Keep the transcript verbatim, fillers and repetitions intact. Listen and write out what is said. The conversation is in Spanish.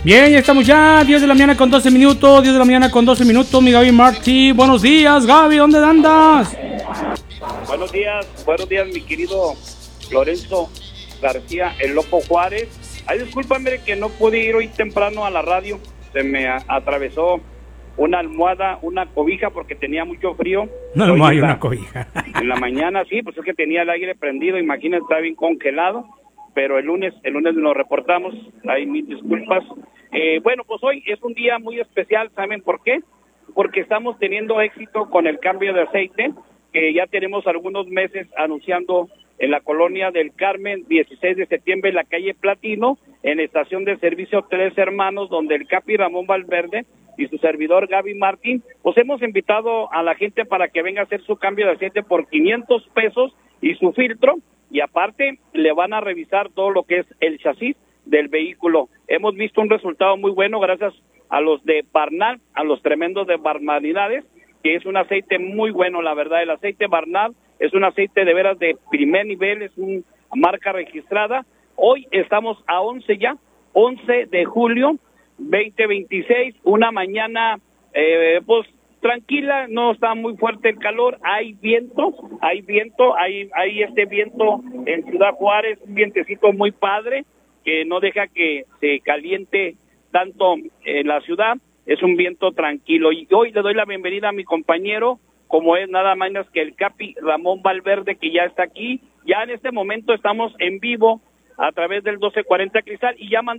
Bien, ya estamos ya, diez de la mañana con doce minutos, diez de la mañana con doce minutos, mi Gaby Martí. Buenos días, Gaby, ¿dónde andas? Buenos días, buenos días, mi querido Lorenzo García, el Loco Juárez. Ay, discúlpame que no pude ir hoy temprano a la radio, se me a- atravesó una almohada, una cobija porque tenía mucho frío. No, Hoy no hay en la- una cobija. En la mañana sí, pues es que tenía el aire prendido, imagínate, está bien congelado, pero el lunes, el lunes nos reportamos, hay mil disculpas. Eh, bueno, pues hoy es un día muy especial, ¿saben por qué? Porque estamos teniendo éxito con el cambio de aceite, que ya tenemos algunos meses anunciando en la colonia del Carmen, dieciséis de septiembre, en la calle Platino, en la estación de servicio Tres Hermanos, donde el Capi Ramón Valverde y su servidor Gaby Martín, pues hemos invitado a la gente para que venga a hacer su cambio de aceite por quinientos pesos y su filtro, y aparte le van a revisar todo lo que es el chasis del vehículo. Hemos visto un resultado muy bueno gracias a los de Barnal, a los tremendos de Barnalidades, que es un aceite muy bueno, la verdad. El aceite Barnal es un aceite de veras de primer nivel, es una marca registrada. Hoy estamos a once ya, once de julio veinte veintiséis, una mañana eh, pues tranquila, no está muy fuerte el calor, hay viento, hay viento, hay, hay este viento en Ciudad Juárez, un vientecito muy padre, que no deja que se caliente tanto en la ciudad, es un viento tranquilo. Y hoy le doy la bienvenida a mi compañero, como es nada menos que el Capi Ramón Valverde, que ya está aquí. Ya en este momento estamos en vivo a través del doce cuarenta Cristal y ya mandamos